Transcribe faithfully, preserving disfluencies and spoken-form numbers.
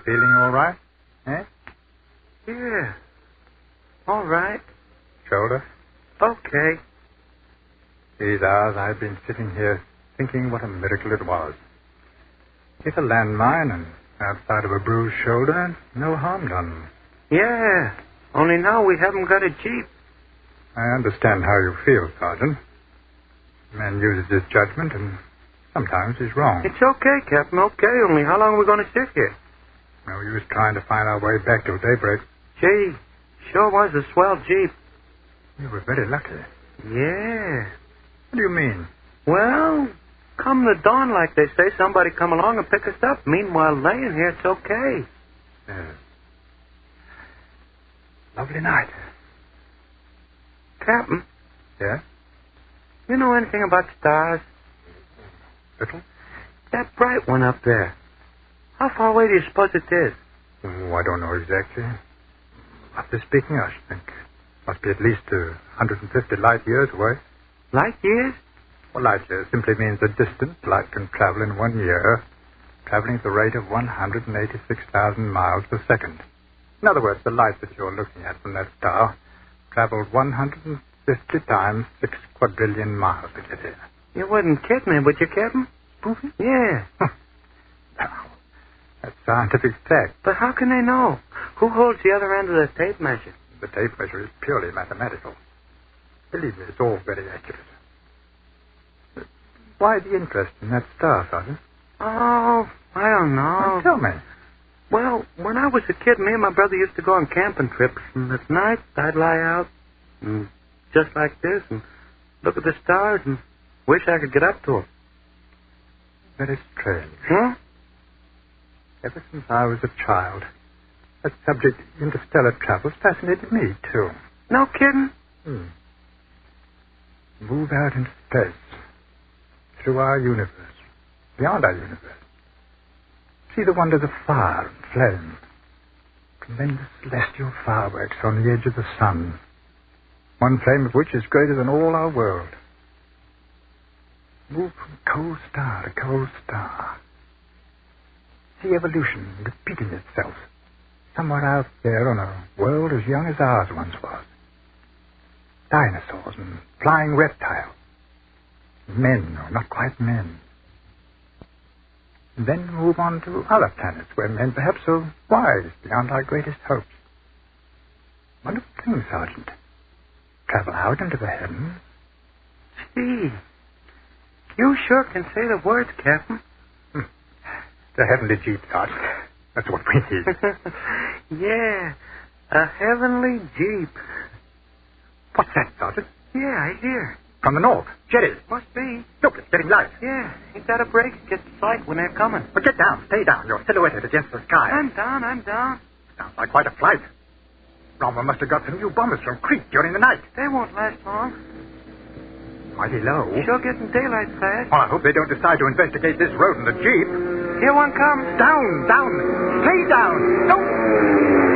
Feeling all right? Eh? Yeah. All right. Shoulder? Okay. These hours I've been sitting here thinking what a miracle it was. Hit a landmine and outside of a bruised shoulder, no harm done. Yeah. Only now we haven't got a jeep. I understand how you feel, Sergeant. Man uses his judgment and sometimes he's wrong. It's okay, Captain, okay. Only how long are we going to sit here? No use trying to find our way back till daybreak. Gee, sure was a swell jeep. You were very lucky. Yeah. What do you mean? Well, come the dawn, like they say, somebody come along and pick us up. Meanwhile, laying here, it's okay. Yes. Lovely night. Captain. Yeah? You know anything about stars? Little? That bright one up there. How far away do you suppose it is? Oh, I don't know exactly. After speaking, I should think. Must be at least uh, one hundred fifty light years away. Light years? Well, light years simply means the distance light can travel in one year, traveling at the rate of one hundred eighty-six thousand miles per second. In other words, the light that you're looking at from that star traveled one hundred fifty times six quadrillion miles to get here. You wouldn't kid me, would you, Captain? Spoofy? Yeah. Now, that's scientific fact. But how can they know? Who holds the other end of the tape measure? The tape measure is purely mathematical. Believe me, it's all very accurate. Why the interest in that star, Sergeant? Oh, I don't know. Well, tell me. Well, when I was a kid, me and my brother used to go on camping trips, and at night I'd lie out, and just like this, and look at the stars, and wish I could get up to them. Very strange. Huh? Ever since I was a child, that subject, interstellar travel, fascinated me, too. No kidding? Hmm. Move out into space, through our universe, beyond our universe. See the wonders of fire and flame. Tremendous celestial fireworks on the edge of the sun, one flame of which is greater than all our world. Move from cold star to cold star. See evolution repeating itself somewhere out there on a world as young as ours once was. Dinosaurs and flying reptiles. Men, or not quite men. And then move on to other planets where men perhaps are wise beyond our greatest hopes. Wonderful thing, Sergeant. Travel out into the heavens. Gee, you sure can say the words, Captain. Hmm. The heavenly jeep, Sergeant. That's what we need. Yeah, a heavenly jeep. What's that, Sergeant? Yeah, I hear. From the north. Jetty. Must be. Look, it's getting light. Yeah, ain't that a break? It gets light when they're coming. But get down. Stay down. You're silhouetted against the sky. I'm down, I'm down. Sounds like quite a flight. Rommel must have got some new bombers from Crete during the night. They won't last long. Mighty low. Sure getting daylight fast. Well, I hope they don't decide to investigate this road in the jeep. Here one comes. Down, down. Stay down. Don't...